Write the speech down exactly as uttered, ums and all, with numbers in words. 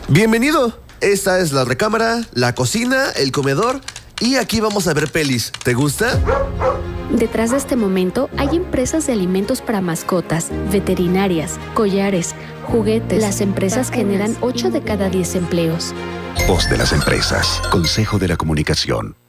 Bienvenido. Esta es la recámara, la cocina, el comedor y aquí vamos a ver pelis. ¿Te gusta? Detrás de este momento hay empresas de alimentos para mascotas, veterinarias, collares, juguetes. Las empresas generan ocho de cada diez empleos. Voz de las empresas. Consejo de la Comunicación.